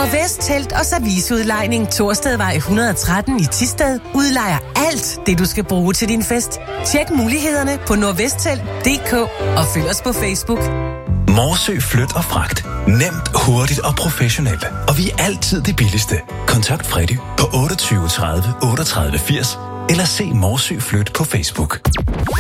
Nordvest Telt og Serviceudlejning Torstedvej 113 i Thisted udlejer alt det, du skal bruge til din fest. Tjek mulighederne på nordvesttelt.dk og følg os på Facebook. Morsø Flyt og Fragt. Nemt, hurtigt og professionelt. Og vi er altid det billigste. Kontakt Freddy på 28 30 38 80 eller se Morsø Flyt på Facebook.